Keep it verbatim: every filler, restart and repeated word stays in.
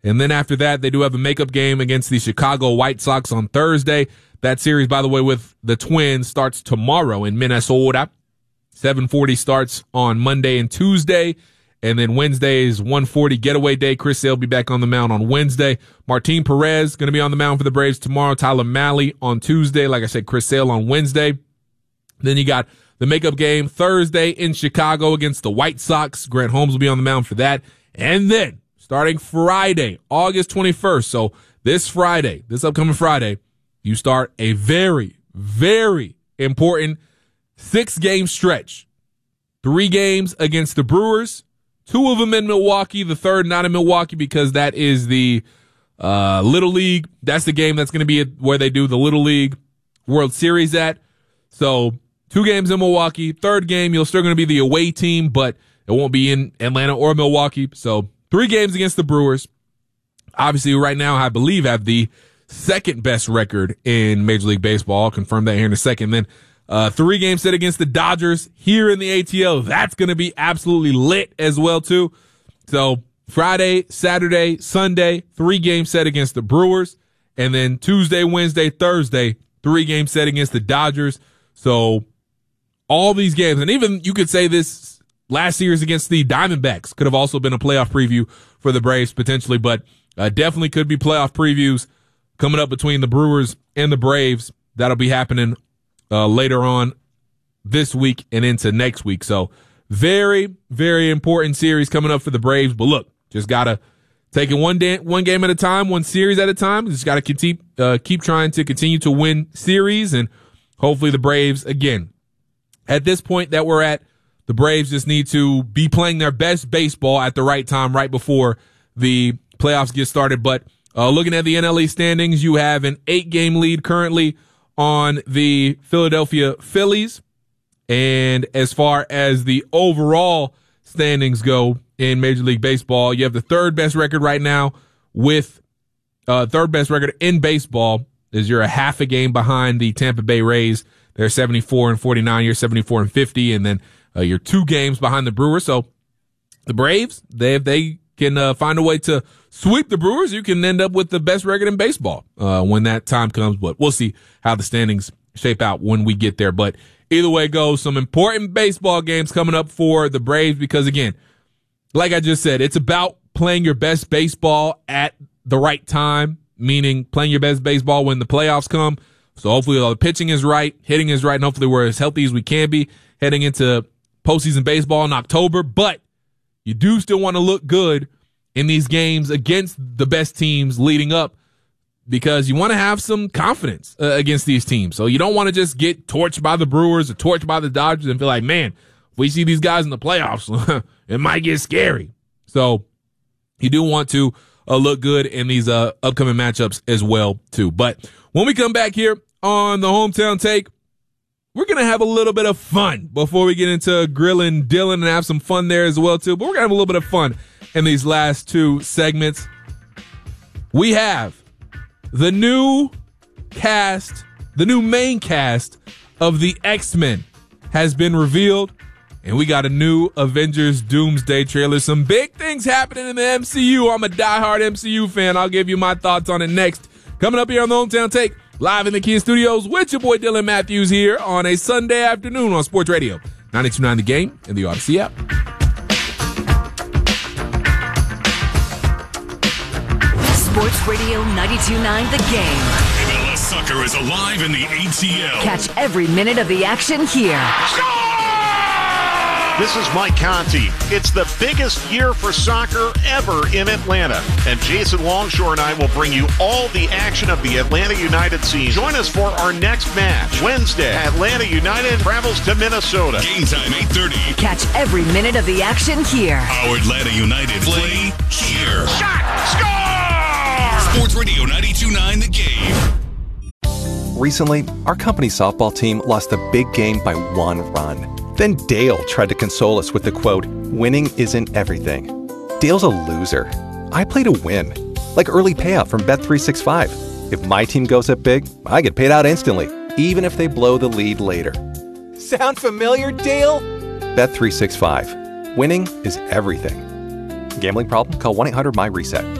And then after that, they do have a makeup game against the Chicago White Sox on Thursday. That series, by the way, with the Twins starts tomorrow in Minnesota. seven forty starts on Monday and Tuesday. And then Wednesday is one forty getaway day. Chris Sale will be back on the mound on Wednesday. Martin Perez going to be on the mound for the Braves tomorrow. Tyler Mahle on Tuesday. Like I said, Chris Sale on Wednesday. Then you got the makeup game Thursday in Chicago against the White Sox. Grant Holmes will be on the mound for that. And then starting Friday, August twenty-first. So this Friday, this upcoming Friday, you start a very, very important six-game stretch. Three games against the Brewers. Two of them in Milwaukee, the third not in Milwaukee because that is the uh, Little League. That's the game that's going to be where they do the Little League World Series at. So two games in Milwaukee. Third game, you're still going to be the away team, but it won't be in Atlanta or Milwaukee. So three games against the Brewers. Obviously, right now, I believe, have the second best record in Major League Baseball. I'll confirm that here in a second. Then Uh, three games set against the Dodgers here in the A T L. That's going to be absolutely lit as well, too. So Friday, Saturday, Sunday, three games set against the Brewers. And then Tuesday, Wednesday, Thursday, three games set against the Dodgers. So all these games, and even you could say this last series against the Diamondbacks could have also been a playoff preview for the Braves potentially, but uh, definitely could be playoff previews coming up between the Brewers and the Braves. That'll be happening Uh, later on this week and into next week. So very, very important series coming up for the Braves. But look, just got to take it one day, one game at a time, one series at a time. Just got to keep, uh, keep trying to continue to win series. And hopefully the Braves, again, at this point that we're at, the Braves just need to be playing their best baseball at the right time, right before the playoffs get started. But uh, looking at the N L East standings, you have an eight-game lead currently on the Philadelphia Phillies. And as far as the overall standings go in Major League Baseball, you have the third best record right now with uh, third best record in baseball is you're a half a game behind the Tampa Bay Rays. They're seventy-four and forty-nine. You're seventy-four and fifty. And then uh, you're two games behind the Brewers. So the Braves, they, if they can uh, find a way to sweep the Brewers, you can end up with the best record in baseball uh, when that time comes. But we'll see how the standings shape out when we get there. But either way it goes, some important baseball games coming up for the Braves because, again, like I just said, it's about playing your best baseball at the right time, meaning playing your best baseball when the playoffs come. So hopefully all the pitching is right, hitting is right, and hopefully we're as healthy as we can be heading into postseason baseball in October. But you do still want to look good in these games against the best teams leading up because you want to have some confidence uh, against these teams. So you don't want to just get torched by the Brewers or torched by the Dodgers and feel like, man, if we see these guys in the playoffs, it might get scary. So you do want to uh, look good in these uh, upcoming matchups as well, too. But when we come back here on the Hometown Take, we're going to have a little bit of fun before we get into grilling Dylan and have some fun there as well, too. But we're going to have a little bit of fun in these last two segments. We have the new cast, the new main cast of the X-Men has been revealed, and we got a new Avengers Doomsday trailer. Some big things happening in the M C U. I'm a diehard M C U fan. I'll give you my thoughts on it next. Coming up here on the Hometown Take, live in the Kia Studios with your boy Dylan Matthews here on a Sunday afternoon on Sports Radio ninety-two point nine The Game and the Odyssey app. Sports Radio ninety-two point nine The Game. The sucker is alive in the A T L. Catch every minute of the action here. This is Mike Conti. It's the biggest year for soccer ever in Atlanta. And Jason Longshore and I will bring you all the action of the Atlanta United season. Join us for our next match. Wednesday, Atlanta United travels to Minnesota. Game time, eight thirty. Catch every minute of the action here. Our Atlanta United play here. Shot! Score! Sports Radio ninety-two point nine The Game. Recently, our company's softball team lost a big game by one run. Then Dale tried to console us with the quote, "Winning isn't everything." Dale's a loser. I play to win. Like early payout from Bet three sixty-five. If my team goes up big, I get paid out instantly, even if they blow the lead later. Sound familiar, Dale? Bet three sixty-five. Winning is everything. Gambling problem? Call one eight hundred M Y RESET.